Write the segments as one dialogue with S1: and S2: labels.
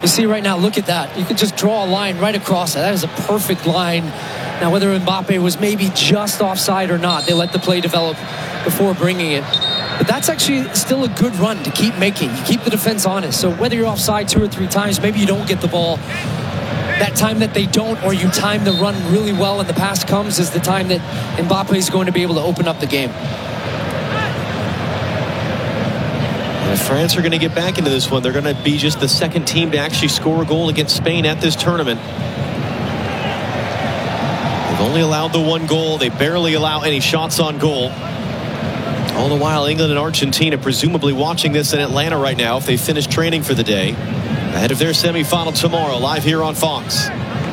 S1: You see right now, look at that. You could just draw a line right across it. That is a perfect line. Now, whether Mbappe was maybe just offside or not, they let the play develop before bringing it. But that's actually still a good run to keep making. You keep the defense honest. So whether you're offside 2 or 3 times, maybe you don't get the ball. That time that they don't, or you time the run really well and the pass comes, is the time that Mbappe is going to be able to open up the game.
S2: And if France are going to get back into this one, they're going to be just the second team to actually score a goal against Spain at this tournament. They've only allowed the 1 goal. They barely allow any shots on goal. All the while, England and Argentina presumably watching this in Atlanta right now if they finish training for the day, ahead of their semifinal tomorrow, live here on Fox.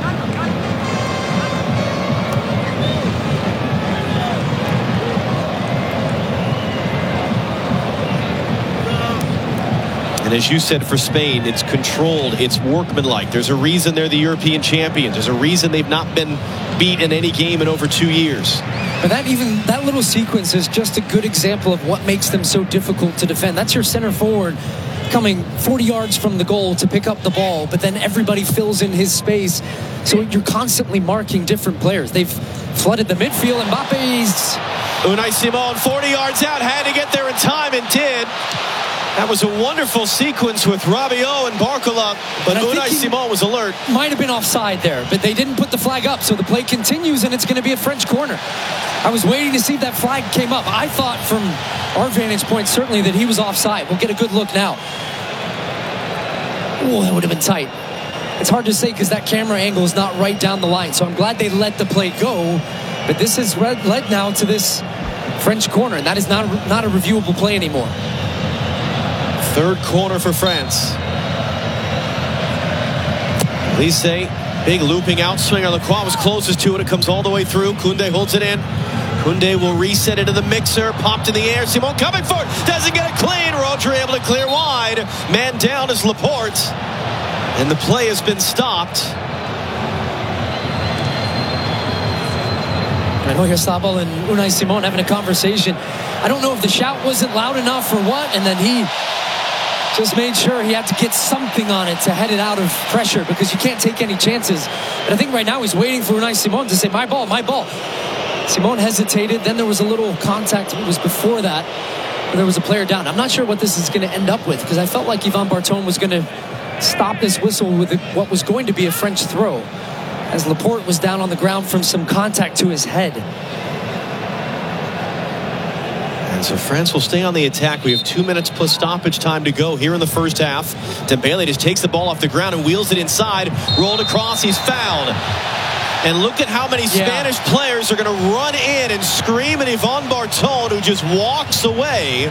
S2: And as you said, for Spain, it's controlled, it's workmanlike. There's a reason they're the European champions. There's a reason they've not been beat in any game in over 2 years.
S1: But that little sequence is just a good example of what makes them so difficult to defend. That's your center forward coming 40 yards from the goal to pick up the ball, but then everybody fills in his space. So you're constantly marking different players. They've flooded the midfield. Mbappe's
S2: Unai Simon 40 yards out, had to get there in time and did. That was a wonderful sequence with Rabiot and Barcola, but Unai Simon was alert.
S1: Might have been offside there, but they didn't put the flag up, so the play continues, and it's going to be a French corner. I was waiting to see if that flag came up. I thought from our vantage point, certainly, that he was offside. We'll get a good look now. Oh, that would have been tight. It's hard to say because that camera angle is not right down the line, so I'm glad they let the play go, but this has led now to this French corner, and that is not a reviewable play anymore.
S2: Third corner for France. Lise, big looping outswinger. Lacroix was closest to it. It comes all the way through. Koundé holds it in. Koundé will reset it to the mixer. Popped in the air. Simon coming for it. Doesn't get it clean. Rodri able to clear wide. Man down is Laporte. And the play has been stopped.
S1: I know Oyarzabal and Unai Simon having a conversation. I don't know if the shout wasn't loud enough or what, and then he just made sure he had to get something on it to head it out of pressure, because you can't take any chances. But I think right now he's waiting for Unai Simon to say, my ball, my ball. Simon hesitated. Then there was a little contact. It was before that where there was a player down. I'm not sure what this is going to end up with, because I felt like Yvan Barton was going to stop this whistle with what was going to be a French throw, as Laporte was down on the ground from some contact to his head.
S2: And so France will stay on the attack. We have 2 minutes plus stoppage time to go here in the first half. Dembele just takes the ball off the ground and wheels it inside. Rolled across. He's fouled. And look at how many Spanish players are going to run in and scream at Yvan Barton, who just walks away.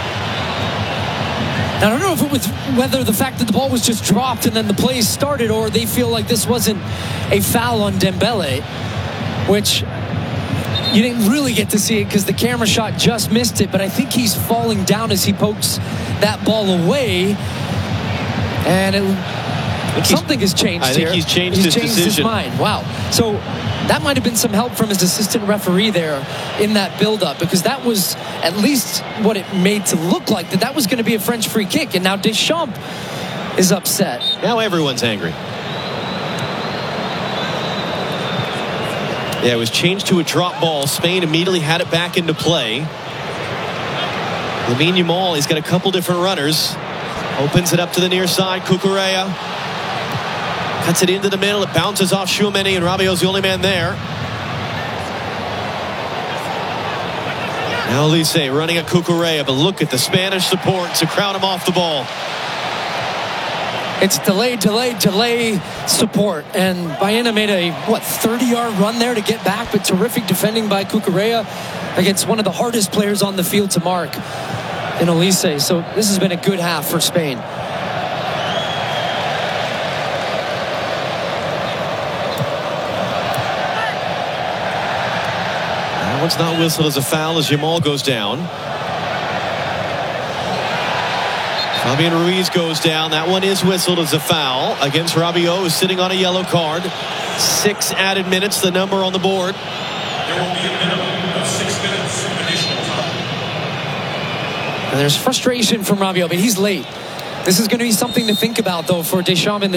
S1: I don't know if it was whether the fact that the ball was just dropped and then the play started, or they feel like this wasn't a foul on Dembele, which you didn't really get to see it because the camera shot just missed it. But I think he's falling down as he pokes that ball away, and something has changed here.
S2: I think he's changed his decision.
S1: His mind. Wow. So that might have been some help from his assistant referee there in that build-up, because that was at least what it made to look like, that was going to be a French free kick. And now Deschamps is upset.
S2: Now everyone's angry. Yeah, it was changed to a drop ball. Spain immediately had it back into play. Lamine Yamal, he's got a couple different runners. Opens it up to the near side. Cucurella cuts it into the middle. It bounces off Tchouaméni, and Rabiot's the only man there. Now Lise running at Cucurella, but look at the Spanish support to crowd him off the ball.
S1: It's delay support, and Baena made a 30-yard run there to get back, but terrific defending by Cucurella against one of the hardest players on the field to mark in Olise. So this has been a good half for Spain.
S2: That one's not whistled as a foul as Yamal goes down. Fabian Ruiz goes down. That one is whistled as a foul against Rabiot, who's sitting on a yellow card. 6 added minutes, the number on the board.
S3: There will be a minimum of 6 minutes of additional time.
S1: And there's frustration from Rabiot, but he's late. This is going to be something to think about, though, for Deschamps in